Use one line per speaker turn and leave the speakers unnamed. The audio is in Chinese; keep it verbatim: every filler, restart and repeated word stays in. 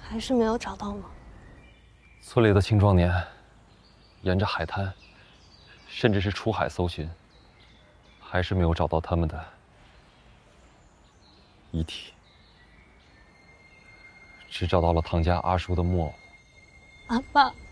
还是没有找到吗？
村里的青壮年，沿着海滩，甚至是出海搜寻，还是没有找到他们的遗体，只找到了唐家阿叔的木偶。
阿爸。